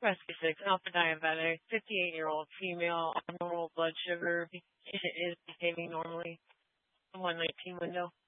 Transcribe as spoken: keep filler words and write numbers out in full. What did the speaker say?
Rescue six, alpha diabetic, fifty-eight-year-old female, abnormal blood sugar be- is behaving normally. one nineteen window.